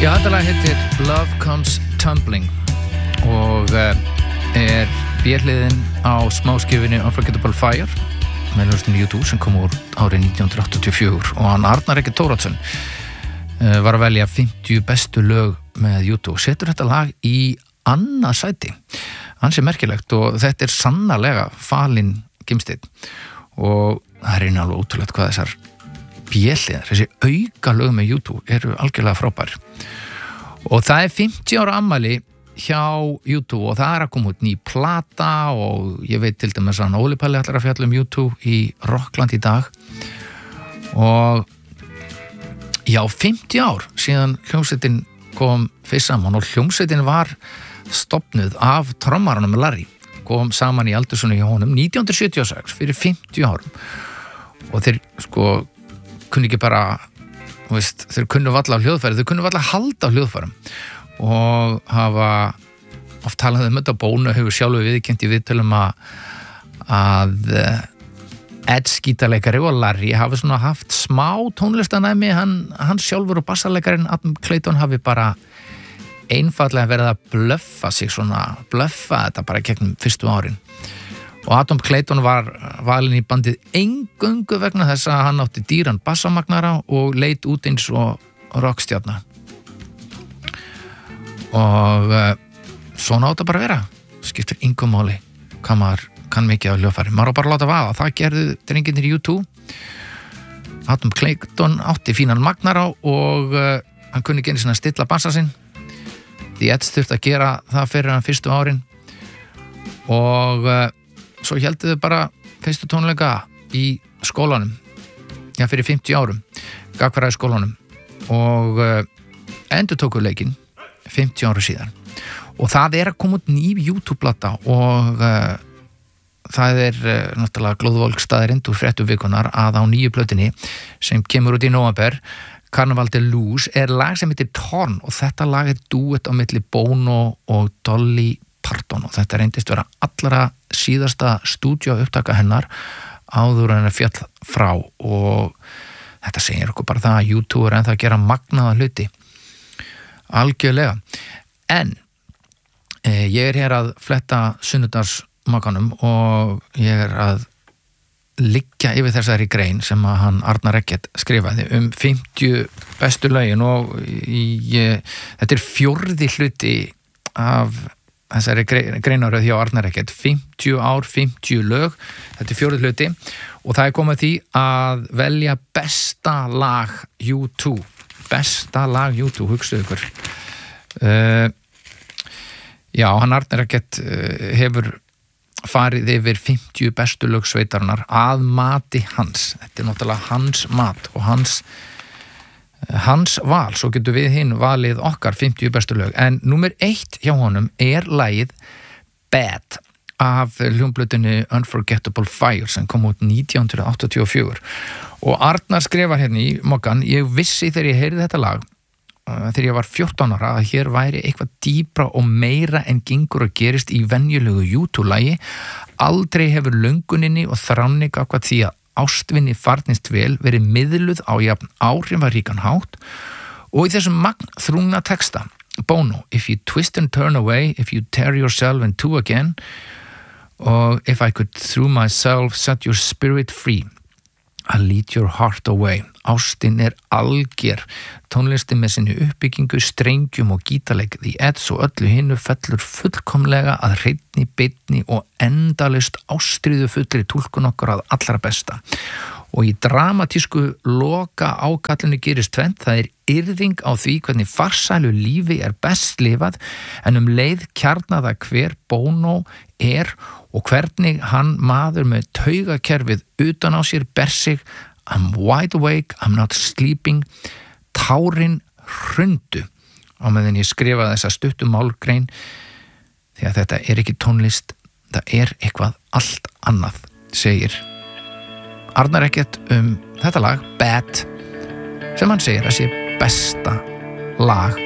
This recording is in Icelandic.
Já, þetta lag heitir Love Comes Tumbling og B-hliðin á smáskifunni Unforgettable Fire með hljómsveitinni U2 sem kom úr árið 1984 og hann Arnar Eggert Thoroddsen var að velja 50 bestu lög með U2 og setur þetta lag í annað sæti. Hans merkilegt og þetta sannarlega falinn gimsteinn og það einu alveg ótrúlegt hvað þessar B-hliðar, þessi auka lög með U2 eru algjörlega frábær. Og það 50 ára afmæli hjá U2 og það að koma út ný plata og ég veit til dæmis að Óli Palli ætlar að fjalla U2 í Rockland í dag. Og já, 50 ár síðan hljómsveitin kom fyrst saman og hljómsveitin var stofnuð af trommaranum Larry. Kom saman í aldursunni hjá honum 1976 fyrir 50 árum. Og þeir kunni ekki bara, þeir kunnu valla á hljóðfæri, þeir kunnu valla að halda á hljóðfærum og hafa oft talað þetta Bono hefur sjálfur viðurkennt í viðtölum að Ed skítarleikari og Larry hafi svona haft smá tónlistanæmi, hann sjálfur og bassarleikarinn Adam Clayton hafi bara einfallega verið að blöffa þetta bara gegnum fyrstu árin. Og Adam Clayton var valinn í bandið eingöngu vegna þess að hann átti dýran bassamagnara og leit út eins og rockstjarna. Og svona átti bara að vera. Skiptir engum máli hvað maður kann mikið á hljóðfæri. Maður á bara að láta vaða. Það gerðu drengirnir í U2. Adam Clayton átti fínan magnara og hann kunni ekki einu sinni að stilla bassa sinn. The Edds þurfti að gera það fyrir hann fyrstu árin. Og svo héldu þau bara fyrstu tónleika í skólanum fyrir 50 árum gagfræði skólanum og endurtóku leikinn 50 ára síðan og það að koma út ný YouTube-plata og það náttúrulega glóðvolg staðarind úr fréttum vikunar að á nýju plötunni sem kemur út í nóvember Carnival de Luz lag sem heitir Torn og þetta lag duett á milli Bono og Dolly Parton og þetta reyndist vera allra síðasta stúdíó upptaka hennar áður en fjall frá og þetta segir okkur bara það að U2 ennþá að gera magnaða hluti algjörlega en ég hér að fletta sunnudagsmakanum og ég að liggja yfir þessari grein sem að hann Arnar Eggert skrifaði 50 bestu lögin og þetta 4. hluti af þessari greinaröð hjá Arnar Eggert 50 ár, 50 lög þetta 4. hluti og það komið því að velja besta lag U2 hugsaðu ykkur já, hann Arnar Eggert hefur farið yfir 50 bestu lög sveitarinnar að mati hans þetta náttúrulega hans mat og hans val, svo getur við hinn valið okkar 50 bestu lög, en númer 1 hjá honum lagið Bad af hljómplötunni Unforgettable Fire sem kom út 1984 og Arnar skrifar hérna í mokkan, ég vissi þegar ég heyrði þetta lag þegar ég var 14 ára að hér væri eitthvað dýpra og meira en gengur að gerist í venjulegu U2-lagi aldrei hefur lönguninni og þránni gagnvart því að ástvinni farnist vel verið miðluð á jafn áhrifaríkan hátt og í þessum magnþrungna texta Bono, if you twist and turn away if you tear yourself in two again og if I could through myself set your spirit free I'll lead your heart away ástin alger tónlistin með sinni uppbyggingu, strengjum og gítarleik The Edds og öllu hinnu fellur fullkomlega að hreinni, beinni og endalaust ástríðu fullri túlkun okkar að allra besta og í dramatísku loka ákallinu gerist tvennt, það yrðing á því hvernig farsælu lífi best lifað en leið kjarnaða hver Bono og hvernig hann maður með taugakerfið utan á sér ber sig I'm wide awake, I'm not sleeping tárin hrundu á meðan ég skrifaði þessa stuttu málgrein því að þetta ekki tónlist það eitthvað allt annað segir Arnar Eggert þetta lag Bad sem hann segir að sé besta lag